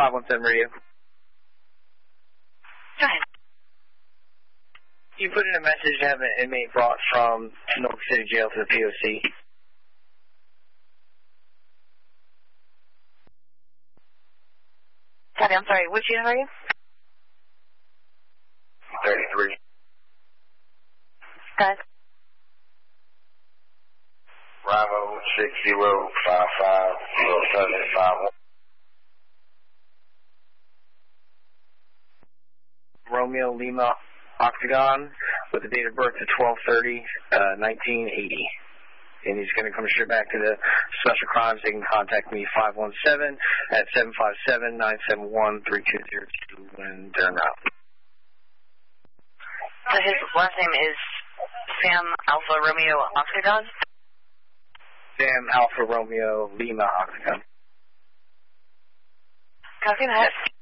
517 radio. Go ahead. You put in a message to have an inmate brought from Norfolk City Jail to the POC. Copy, I'm sorry. Which unit are you? 33. Guys. Bravo 60550751. Romeo Lima Octagon with a date of birth of 12/30/1980. And he's going to come straight back to the Special Crimes. They can contact me 517 at 757-971-3202 when they're en route. So his last name is Sam Alpha Romeo Octagon? Sam Alpha Romeo Lima Octagon. Copy that.